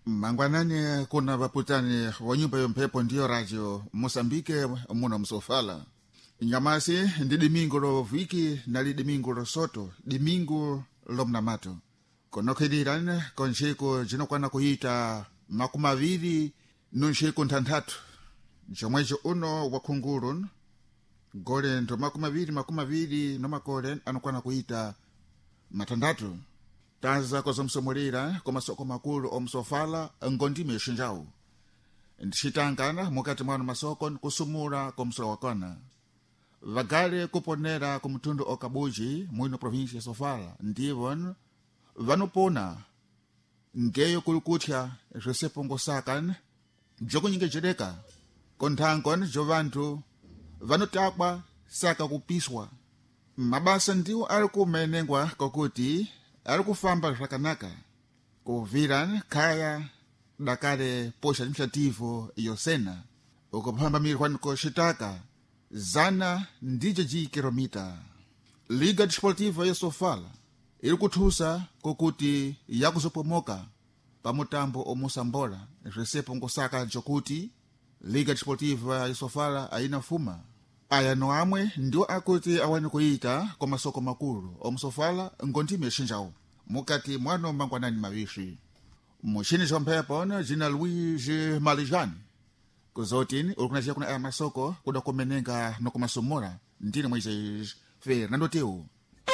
Mangwanani kuna vaputani wa nyumba yompepo ndiyo radio Mosambike muna msofala. Nyamasi ndi dimingo lo viki na li dimingo lo soto, dimingo lo mnamato. Konokhediran konsheko jinokwana kuhita makumaviri nunsheko ntantatu. Jomwejo uno wakungurun, gole ndo makumaviri no makore anokwana kuhita matandatu. Taza kozomsomolera komasoko makulu omsofala ngondime shinjau. Ndishitangana mukati mwana masoko kusumura komsolo wakona. Vagale kuponera kumtundu okabuji mwino provinsi ya Sofala ndivon vanopona ngeyo kulukutya Josepo Ngosakan joko nyinge jedeka kontankon jovantu vanotakwa saka kupiswa mabasa ndiwo ali kumenengwa kokuti ali kufamba zvakanaka kuviran kaya dakale posha administrativo yosena ukupamba mirwani koshitaka zana ndije ji kilomita. Liga Desportiva ya Sofala ili kuthusa kokuti yakuzopomoka pamutambo omusambola Josepo Ngosaka jokuti Liga Desportiva ya Sofala aina fuma ayano amwe ndio akuti awani kuita kwa masoko makulu omusofala ngondime shinjao mukati mwano mangwanani mawishi mushini jompepona jina Luigi Malijani kuzotini ulikunajia kuna aya masoko kuda kumenenga no kumasumura ndine mweze Fernando Teu.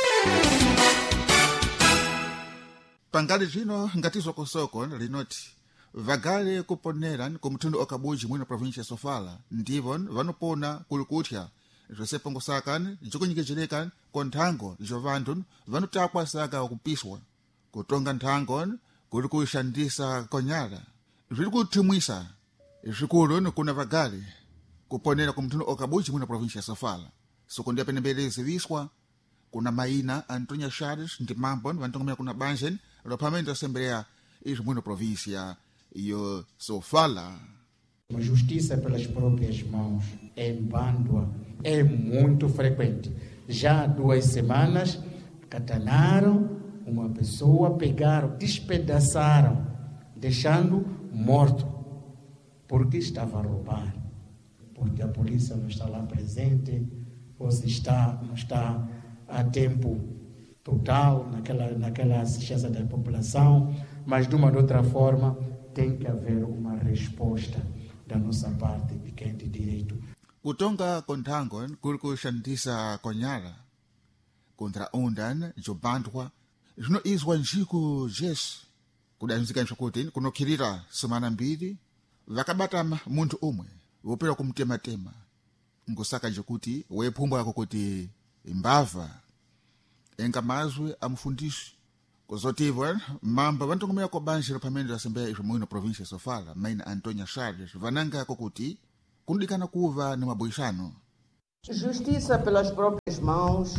Pangali jino ngatizo kosoko linoti vagale kuponera kumtundu okabuji mwino provinsi ya Sofala ndivon vanopona kulukutya Josepo Ngosakan jikunyikejereka konthango jovantun vanotakwa saka kupiswa kutonga nthangon kuli kushandisa konyala zili kuthimwisa zvikulu kuna vagale kuponera kumtundu okabuji mwino provinsi ya Sofala sokondia penembelezi viswa kuna maina Antonia Chaves ndi mambon vantongomera kuna banjen lopamento assembleia izo mwino província yo Sofala. A justiça pelas próprias mãos em Mbandwa é muito frequente. Já há 2 semanas catanaram uma pessoa, pegaram, despedaçaram, deixando morto, porque estava a roubar. Porque a polícia não está lá presente, ou se está, não está a tempo total naquela assistência da população, mas de uma ou de outra forma tem que haver uma resposta da nossa parte de quem tem direito. Kutonga konthango kuli kushandisa konyala kontra ondan jobandwa zino izwa njiku jesu kudanzikanisha kuti kunokhirira semana mbiri vakabata munthu umwe wopera kumtematema Ngosaka jokuti wephumbwa yako kuti mbava enga mazwe amufundisi kuzotivo mamba vantongomera kwa banjiro pamene asembleia izo mwino provinsi ya Sofala maina Antonia Chaves vananga kuti kundikana kuva ni maboixano. Justiça pelas próprias mãos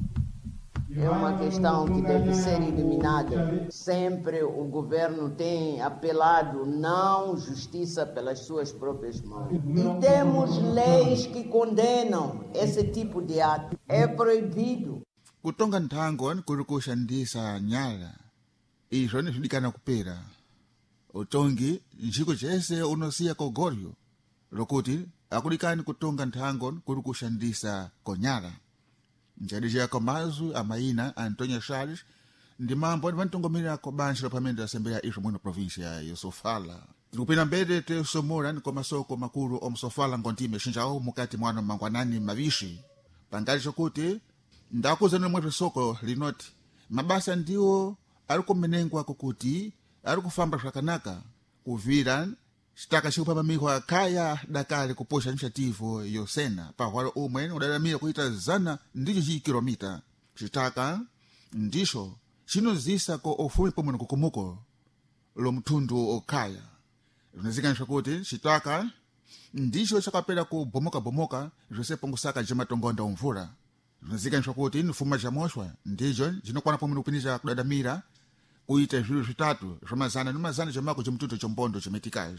é uma questão que deve ser eliminada. Sempre o governo tem apelado não justiça pelas suas próprias mãos. E temos leis que condenam esse tipo de ato. É proibido. Kutonga nthango kuli kushandisa nyala izo ni zidikana kupera utongi njiko jese unosiya kogoryo lokuti akulikani kutonga nthango kuli kushandisa konyala njadija komazu amaina Antonia Chaves ndi mambo vantongomera ko banjiro pamene assembleia izo mwino provinsia ya Sofala kupina mbele te somora ni komasoko makulu omsofala ngontime shinjao mukati mwana mangwanani mavishi pangali chokuti ndakuzana mwe soko linoti mabasa ndiwo ali kumenengwa kokuti ali kufamba zvakanaka kuvira chitaka chikupamba mihwa kaya dakale kuposha initiativo yosena pahwalo umwe udalamira kuita zana ndicho chi kilomita chitaka ndisho chinozisa ko ofumi pomwe kukumuko lo mtundu okaya zinazikanisha kuti chitaka ndicho chakapera kubomoka Josepo Ngosaka jamatongonda umvula zinazikanisha kuti nifuma jamoshwa ndicho jinokwana pomwe kupiniza kudadamira kuita zviro zvitatu zvamazana nemazana jamako chomtuto chombondo chemetikazi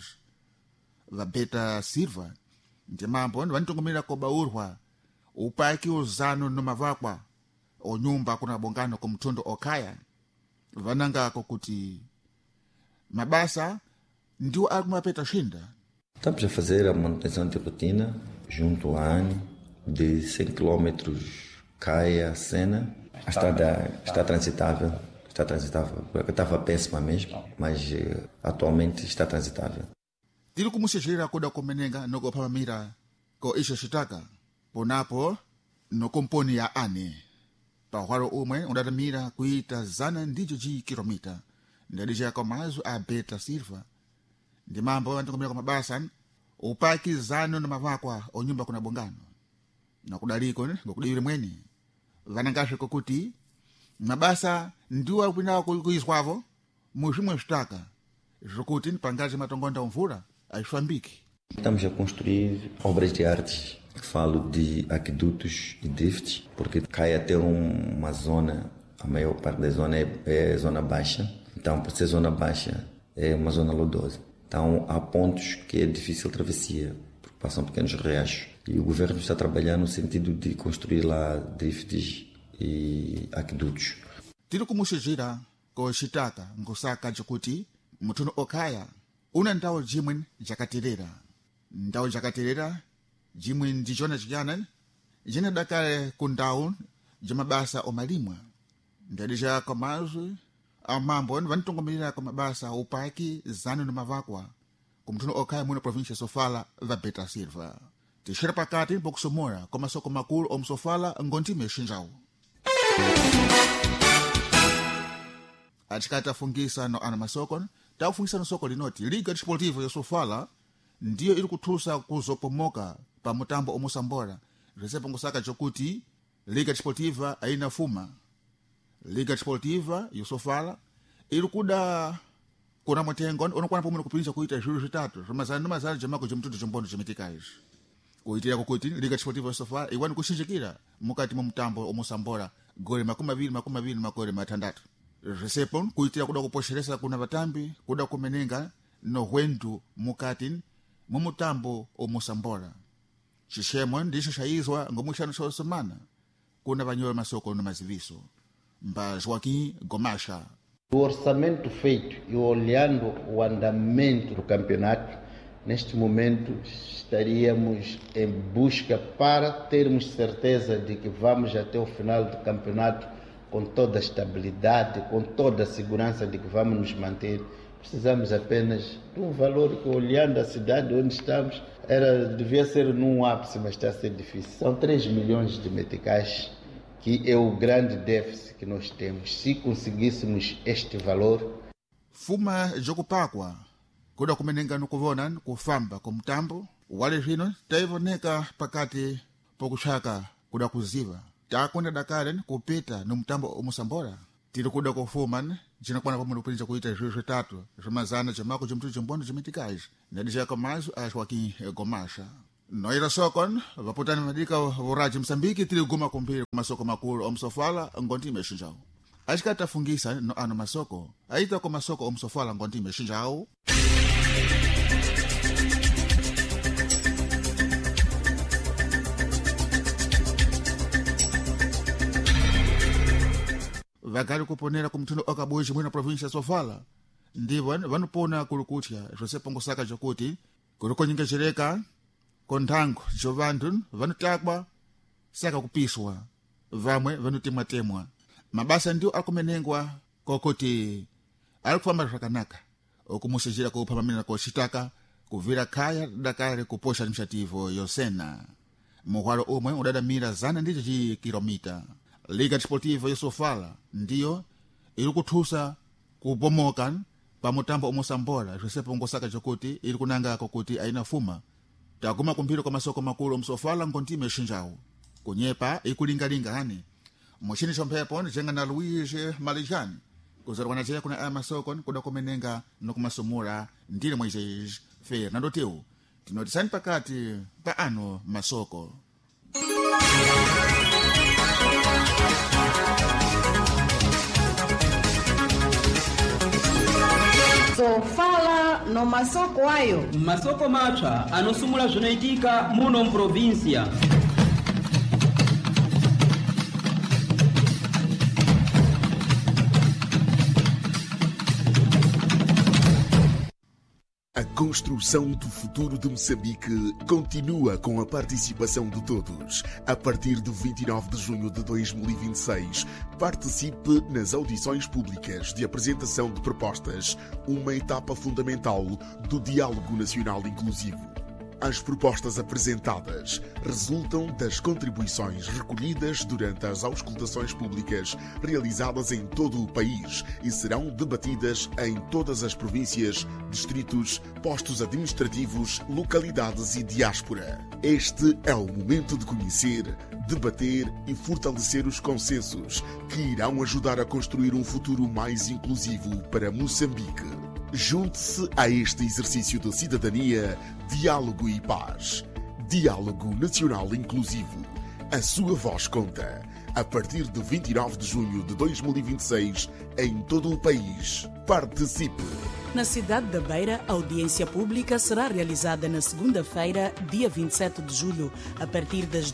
vabeta Silva ndi mambo vanitongomera kobaurwa upaki uzano nomavakwa onyumba kuna bongano kumtundu okaya vanangako kuti mabasa ndio akumapeta shinda. Estamos a fazer a manutenção de rotina junto ao ANE de 100 km Caia-Sena. A estrada está transitável. Porque estava péssima mesmo, mas atualmente está transitável. Tili kumusijira kuda kumenenga noko pamamira ko isha shitaka ponapo no komponi ya ANE pa hwaro umwe undatamira kuita 100 kilomita ndadija komazo a Beta Silva ndi mambo antikomera kwa mabasa upaki zano na mavakwa onyumba kuna bongano na kudaliko ngokudibire mweni vanangashe kokuti mabasa ndiwa kwina kuizwavo muzvimwe zvitaka zvokuti pangazi matongonda mvura aifambiki. Estamos a construir obras de arte. Falo de aquedutos e drifts, porque cai até uma zona, a maior parte da zona é zona baixa. Então, por ser zona baixa, é uma zona lodosa. Então, há pontos que é difícil travessia, porque passam pequenos riachos. E o governo está trabalhando no sentido de construir lá drifts e aquedutos. Tiri kumusijira ko shitaka ngosaka jokuti mutuno okaya una ndawo jimwe jakaterera. Ndawo jakaterera jimwe ndichona chiyana jina dakale kundawo jimabasa omalimwa. Ndadija komazo amambo vanitongomelera kwa mabasa upaki zano na mavakwa kumtuno okaya mwina provincia Sofala va Beta Silva. Tishira pakati pokusomora kwa masoko makulu omsofala ngontime shinjawo. Atikati afungisa no ana masoko tafungisa no soko linoti Liga Desportiva ya Sofala ndiyo ili kuthusa kuzopomoka pa mutambo omosambora resepo ngosaka chokuti Liga Desportiva aina fuma. Liga Desportiva ya Sofala ili kuda kuna mwatengo onokwana pomwe kupinisa kuita zhuru zitatu ramazana jamako jomtutu jombondo jomitikaishi kuitira kukuti Liga Desportiva ya Sofala iwani kushinjikira mukati mu mutambo omosambora gole 20 resepo kuitira kuda kuposheresa kuna vatambi kuda kumenenga no hwendu mukati mu mutambo omosambora chishemo ndisho shaizwa ngomwishano sho semana kuna vanyola masoko no maziviso mba Joaquim Gomasha. O orçamento feito e olhando o andamento do campeonato, neste momento estaríamos em busca para termos certeza de que vamos até o final do campeonato com toda a estabilidade, com toda a segurança de que vamos nos manter. Precisamos apenas de um valor que, olhando a cidade onde estamos, devia ser num ápice, mas está a ser difícil. São 3 milhões de meticais, que é o grande déficit que nós temos. Se conseguíssemos este valor... Fuma jokupakwa kuda kumenenga nukuvona kufamba kwa mtambo wale zvino taivoneka pakati pokushaka kuda kuziva takunda dakale kupita no mtambo omosambora tiri kuda kufuma jinakwana pamwe kupinja kuita zhuru zitatu zvamazana jamako jomtutu jombondo jomitikaji nadija komazo a Joaquim Gomasha. Noira sokon vaputani madika voraji Msambiki tiri guma kumpiri kumasoko makulu omsofala ngontime shinjao. Ashikata afungisa no ano masoko aita kwa masoko omsofala ngontime shinjao. Vagari kuponera kumtuno okabuji mwina provincia Sofala ndivo vanupona kulukutya josepo ngosaka jokuti kuliko nyinga jireka konthango jovantu vanutakwa saka kupiswa vamwe vanutemwatemwa mabasa ndio akumenengwa kokuti alikufamba zvakanaka okumusijira kuphamamira kochitaka kuvira khaya dakale kuposha administrativo yosena muhwalo umwe udadamira 100 kilomita. Liga Desportiva ya Sofala ndiyo ili kuthusa kupomoka pa mutambo omosambora josepo ngosaka jokuti ili kunanga kokuti aina fuma takuma kumpiro kwa masoko makulu omsofala ngontime shinjao kunyepa ikulingalinga hani muchini chompepo jenga na Luis Malijani kuzarwana jaya kuna aya masoko kuda kumenenga nokumasumura ndile Moisés Fernando Teu tinotisani pakati pa ano masoko. Sofala no masoko ayo masoko macha anosumula zvinaitika muno mprovincia. A construção do futuro de Moçambique continua com a participação de todos. A partir de 29 de junho de 2026, participe nas audições públicas de apresentação de propostas, uma etapa fundamental do Diálogo Nacional Inclusivo. As propostas apresentadas resultam das contribuições recolhidas durante as auscultações públicas realizadas em todo o país e serão debatidas em todas as províncias, distritos, postos administrativos, localidades e diáspora. Este é o momento de conhecer, debater e fortalecer os consensos que irão ajudar a construir um futuro mais inclusivo para Moçambique. Junte-se a este exercício de cidadania, diálogo e paz. Diálogo Nacional Inclusivo. A sua voz conta. A partir de 29 de junho de 2026, em todo o país. Participe! Na cidade da Beira, a audiência pública será realizada na segunda-feira, dia 27 de julho, a partir das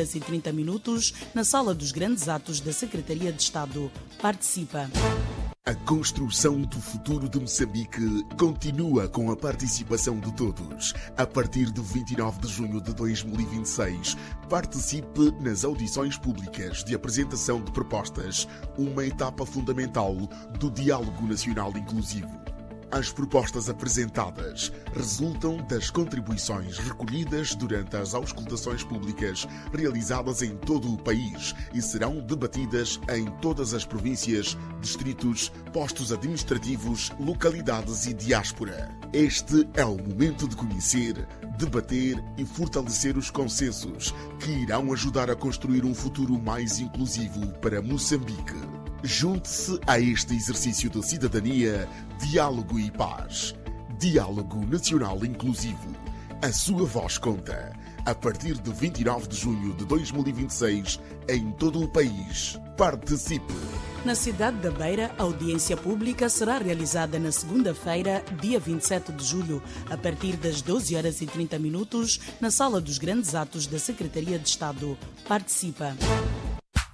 12h30, na Sala dos Grandes Atos da Secretaria de Estado. Participa! A construção do futuro de Moçambique continua com a participação de todos. A partir de 29 de junho de 2026, participe nas audições públicas de apresentação de propostas, uma etapa fundamental do Diálogo Nacional Inclusivo. As propostas apresentadas resultam das contribuições recolhidas durante as auscultações públicas realizadas em todo o país e serão debatidas em todas as províncias, distritos, postos administrativos, localidades e diáspora. Este é o momento de conhecer, debater e fortalecer os consensos que irão ajudar a construir um futuro mais inclusivo para Moçambique. Junte-se a este exercício de cidadania, diálogo e paz. Diálogo Nacional Inclusivo. A sua voz conta. A partir de 29 de junho de 2026, em todo o país. Participe! Na cidade da Beira, a audiência pública será realizada na segunda-feira, dia 27 de julho, a partir das 12h30, na Sala dos Grandes Atos da Secretaria de Estado. Participa!